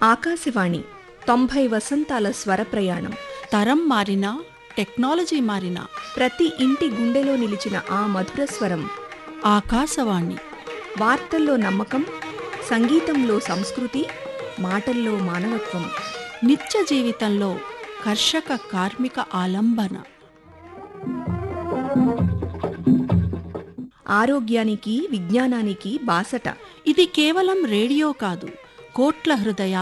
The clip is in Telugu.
ఆకాశవాణి 90 వసంతాల స్వర ప్రయాణం. తరం మారినా టెక్నాలజీ మారినా ప్రతి ఇంటి గుండెలో నిలిచిన ఆ మధుర స్వరం. ఆకాశవాణి. వార్తల్లో నమ్మకం, సంగీతంలో సంస్కృతి, మాటల్లో మానవత్వం. నిత్య జీవితంలో కర్షక కార్మిక ఆలంబన. ఆరోగ్యానికి విజ్ఞానానికి బాసట. ఇది కేవలం రేడియో కాదు, కోట్ల హృదయాల